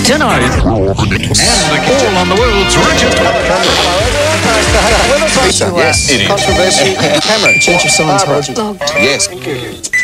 tonight. And all on the world's richest. Yes, it is. Controversy. Cameron. Church of Scientology. Yes.